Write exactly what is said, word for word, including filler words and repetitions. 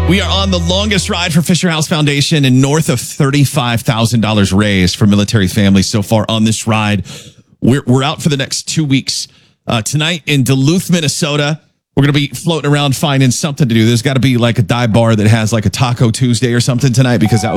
We are on the longest ride for Fisher House Foundation and north of thirty-five thousand dollars raised for military families so far on this ride. We're, we're out for the next two weeks. Uh, tonight in Duluth, Minnesota, we're going to be floating around finding something to do. There's got to be like a dive bar that has like a Taco Tuesday or something tonight because that